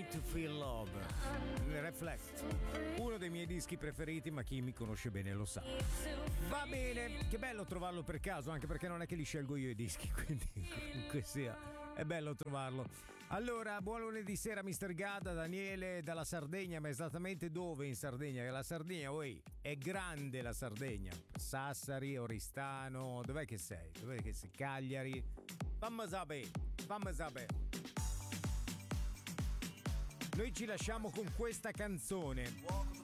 Me to Feel Love, Reflect, uno dei miei dischi preferiti, ma chi mi conosce bene lo sa. Va bene, che bello trovarlo per caso, anche perché non è che li scelgo io i dischi, quindi comunque sia, è bello trovarlo. Allora, buon lunedì sera Mr. Gadda, Daniele dalla Sardegna, ma esattamente dove in Sardegna? Che la Sardegna, è grande la Sardegna. Sassari, Oristano, dov'è che sei? Dov'è che sei? Cagliari? Fammi sapere. Noi ci lasciamo con questa canzone.